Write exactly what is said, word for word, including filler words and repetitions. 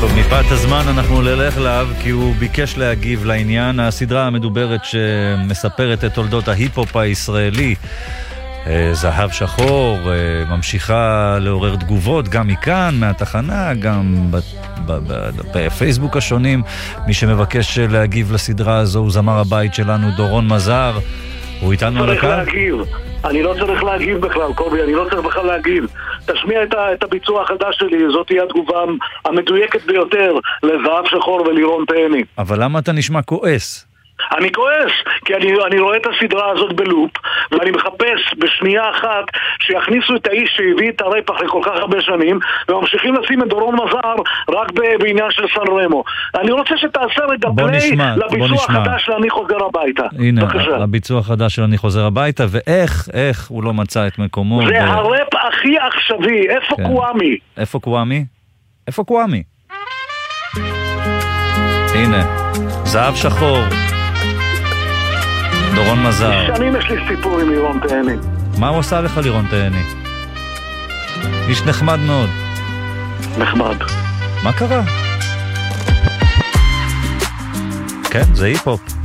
טוב, מפאת הזמן אנחנו נלך אליו כי הוא ביקש להגיב לעניין. הסדרה המדוברת שמספרת את תולדות ההיפ-הופ הישראלי, זהב שחור, ממשיכה לעורר תגובות גם מכאן, מהתחנה, גם בפייסבוק השונים. מי שמבקש להגיב לסדרה הזו הוא זמר הבית שלנו, דורון מזר. הוא איתנו על הקו? אני לא צריך להגיב בכלל, קובי, אני לא צריך בכלל להגיב. תשמיע את, ה, את הביצוע החדש שלי, זאת תהיה התגובה המדויקת ביותר לזהב שחור ולירון תהני. אבל למה אתה נשמע כועס? אני כועס, כי אני, אני רואה את הסדרה הזאת בלופ, ואני מחפש בשנייה אחת שיכניסו את האיש שהביא את הרפח לכל כך הרבה שנים, וממשיכים לשים את דורון מזר רק בעניין של סן רמו. אני רוצה שתעשה רגע פליי לביצוע החדש של אני חוזר הביתה. הנה, בבקשה. הביצוע החדש של אני חוזר הביתה, ואיך, איך הוא לא מצא את מקומו. זה ו... הרפ הכי עכשווי, איפה כן. קוואמי? איפה קוואמי? איפה קוואמי? הנה, זהב שחור. דורון מזר. שנים יש לי סיפור עם לירון תהני. מה הוא עושה לך לירון תהני? איש נחמד מאוד. נחמד. מה קרה? כן, זה היפ-הופ.